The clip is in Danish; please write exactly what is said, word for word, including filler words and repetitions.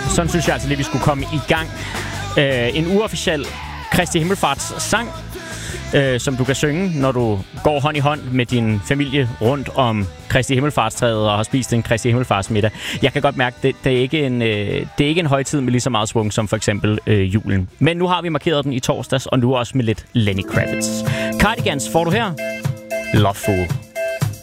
sådan synes jeg altså lige, vi skulle komme i gang. Øh, en uofficiel Kristi Himmelfarts sang, øh, som du kan synge, når du går hånd i hånd med din familie rundt om Kristi Himmelfartstræet og har spist en Kristi Himmelfartsmiddag. Jeg kan godt mærke, det, det, er ikke en, øh, det er ikke en højtid med lige så meget svung som for eksempel øh, julen. Men nu har vi markeret den i torsdags, og nu også med lidt Lenny Kravitz. Cardigans får du her. Love Fool.